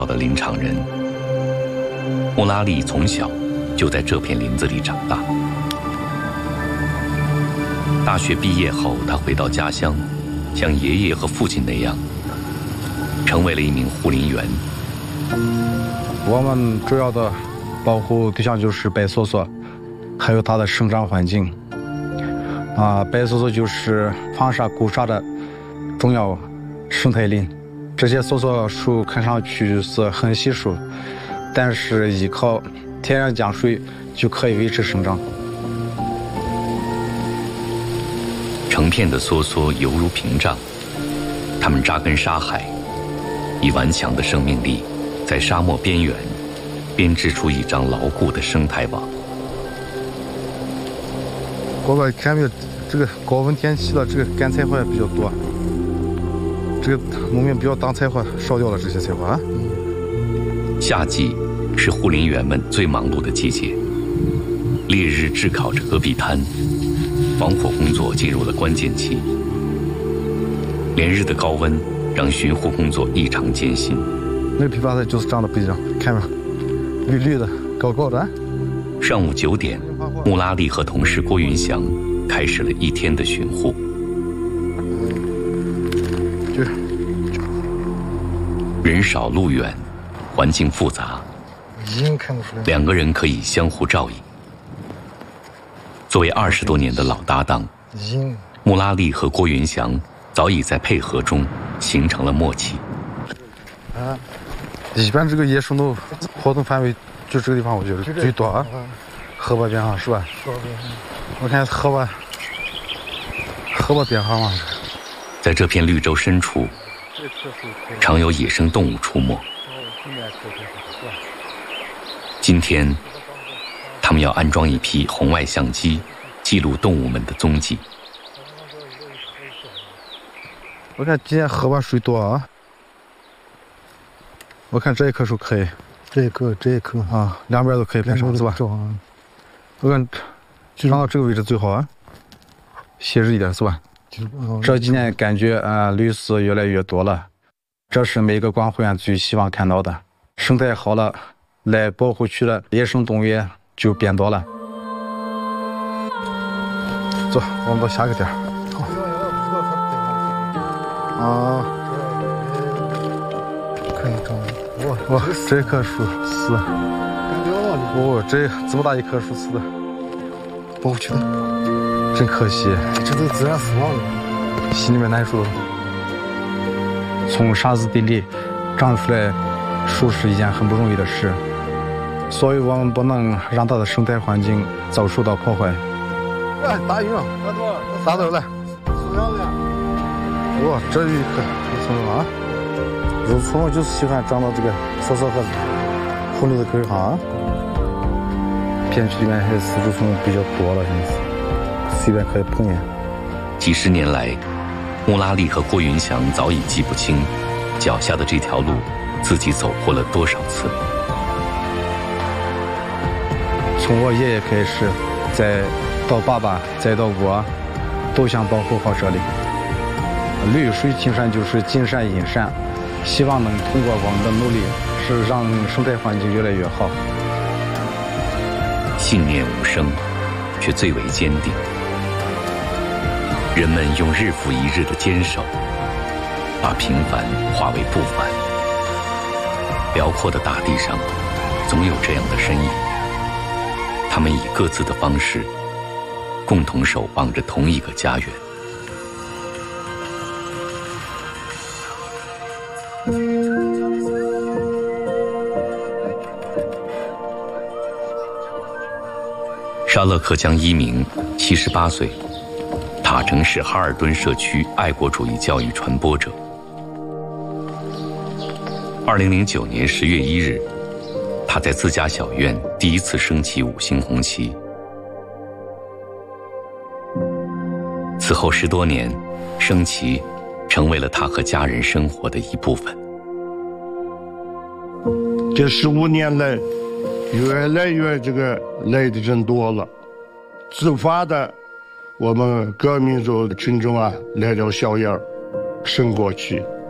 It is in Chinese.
的林场人。穆拉利从小就在这片林子里长大。大学毕业后，他回到家乡，像爷爷和父亲那样，成为了一名护林员。 我们主要的保护对象就是白梭梭，还有它的生长环境。白梭梭就是防沙固沙的重要生态林。这些梭梭树看上去是很稀疏，但是依靠天然降水就可以维持生长。 成片的梭梭犹如屏障，它们扎根沙海，以顽强的生命力，在沙漠边缘编织出一张牢固的生态网。 我们看没有，这个高温天气了，这个干菜花比较多，这个农民比较当菜花，烧掉了这些菜花。 夏季是护林员们最忙碌的季节，烈日炙烤着戈壁滩，防火工作进入了关键期。连日的高温让巡护工作异常艰辛。 那个枇杷菜就是长得不一样，看没有，绿绿的，高高的。 上午9点，穆拉利和同事郭云祥开始了一天的巡护。人少路远，环境复杂，两个人可以相互照应。作为20多年的老搭档，穆拉利和郭云祥早已在配合中形成了默契。 一般这个野生的活动范围就这个地方，我觉得最多啊。河坝边上是吧？我看河坝边上嘛。 在这片绿洲深处，常有野生动物出没。今天，他们要安装一批红外相机，记录动物们的踪迹。 我看今天河坝水多啊。我看这一棵树可以，这一棵啊，两边都可以拍照是吧？我看长到这个位置最好啊，写实一点是吧？这几年感觉绿色越来越多了，这是每个光护员最希望看到的。生态好了，来保护区的野生动物园就变多了。走，我们到下个点。可以照。哇，这棵树死了。这这么大一棵树死的，保护区的，真可惜。这都自然死亡了，心里面难受。从沙子地里长出来树是一件很不容易的事，所以我们不能让它的生态环境遭受到破坏。大鱼了，啥都来。哇，这鱼可不错啊！入虫就是喜欢长到这个梭梭和红绿的根上啊。片区里面还是丝竹虫比较多了，现在是随便可以碰见。 几十年来，穆拉利和郭云祥早已记不清脚下的这条路自己走过了多少次。 从我爷爷开始，再到爸爸，再到我，都想保护好这里。绿水青山就是金山银山，希望能通过我们的努力，是让生态环境越来越好。 信念无声，却最为坚定。人们用日复一日的坚守，把平凡化为不凡。辽阔的大地上，总有这样的身影，他们以各自的方式，共同守望着同一个家园。沙勒克江一鸣78岁，塔城市哈尔滨社区爱国主义教育传播者。2009年10月1日，他在自家小院第一次升起5星红旗。此后10多年，升旗成为了他和家人生活的一部分。 这15年来，越来越来的人多了，自发的，我们各民族群众来到小院升国旗。